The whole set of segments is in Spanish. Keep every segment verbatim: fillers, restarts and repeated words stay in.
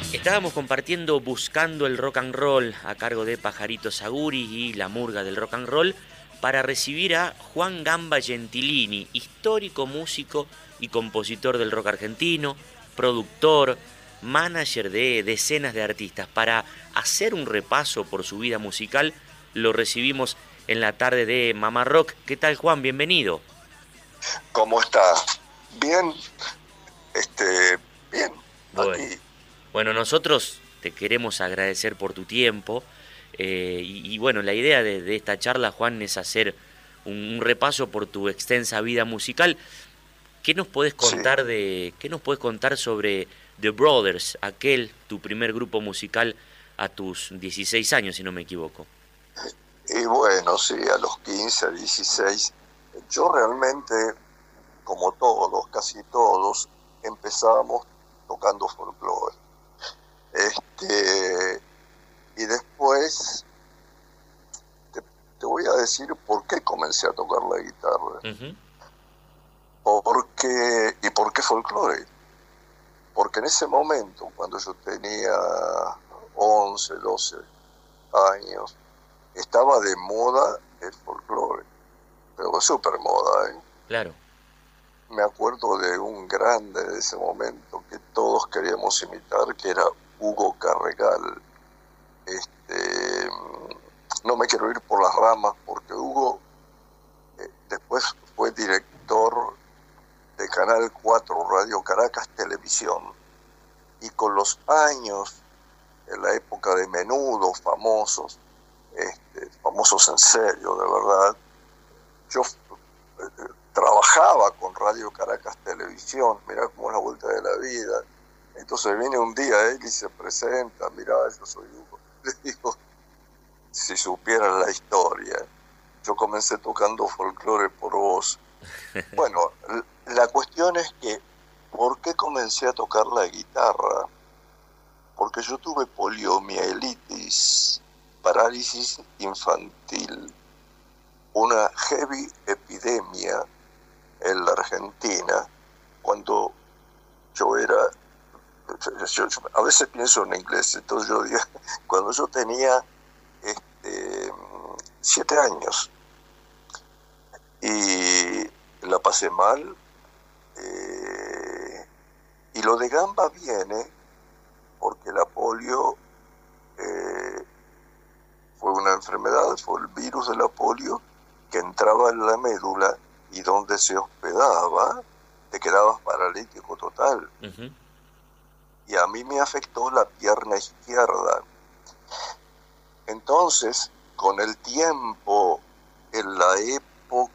Estábamos compartiendo Buscando el Rock and Roll a cargo de Pajarito Saguri y la murga del rock and roll para recibir a Juan Gamba Gentilini, histórico músico y compositor del rock argentino, productor, manager de decenas de artistas. Para hacer un repaso por su vida musical, lo recibimos en la tarde de Mamá Rock. ¿Qué tal, Juan? Bienvenido. ¿Cómo está? Bien, este, bien, Bueno. aquí. Bueno, nosotros te queremos agradecer por tu tiempo eh, y, y bueno, la idea de, de esta charla, Juan, es hacer un, un repaso por tu extensa vida musical. ¿Qué nos podés contar Sí. de, qué nos podés contar sobre The Brothers, aquel tu primer grupo musical a tus dieciséis años, si no me equivoco? Y bueno, sí, a los quince, a dieciséis, yo realmente, como todos, casi todos, empezábamos tocando folclore. Este, y después te, te voy a decir por qué comencé a tocar la guitarra. Uh-huh. Porque, ¿y por qué folclore? Porque en ese momento, cuando yo tenía once, doce años, estaba de moda el folclore, pero súper moda, ¿eh? Claro. Me acuerdo de un grande de ese momento que todos queríamos imitar, que era Hugo Carregal. Este, no me quiero ir por las ramas, porque Hugo eh, después fue director de Canal cuatro, Radio Caracas Televisión, y con los años, en la época de Menudo, famosos, este, famosos en serio, de verdad, yo eh, trabajaba con Radio Caracas Televisión, mirá cómo es la vuelta de la vida. Entonces viene un día él y se presenta, mirá, yo soy Hugo. Le digo, si supieran la historia, yo comencé tocando folclore por vos. Bueno, la cuestión es que, ¿por qué comencé a tocar la guitarra? Porque yo tuve poliomielitis, parálisis infantil, una heavy epidemia en la Argentina, cuando yo era, yo, yo, a veces pienso en inglés, entonces yo digo, cuando yo tenía este, siete años, y la pasé mal, eh, y lo de Gamba viene porque la polio eh, fue una enfermedad, fue el virus de la polio que entraba en la médula y donde se hospedaba te quedabas paralítico total. Uh-huh. Y a mí me afectó la pierna izquierda. Entonces, con el tiempo, en la época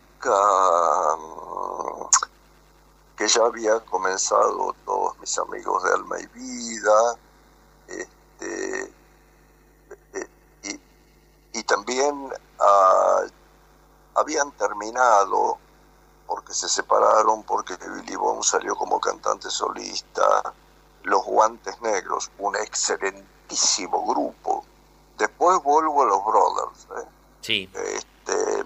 que ya había comenzado todos mis amigos de Alma y Vida, este, y, y también uh, habían terminado porque se separaron, porque Billy Bond salió como cantante solista, Los Guantes Negros, un excelentísimo grupo. Después vuelvo a los Brothers, ¿eh? Sí. Este,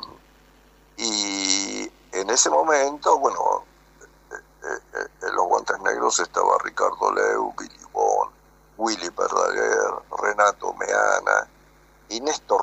y en ese momento, bueno, eh, eh, en Los Guantes Negros estaba Ricardo Leu, Billy Bond, Willy Verdaguer, Renato Meana y Néstor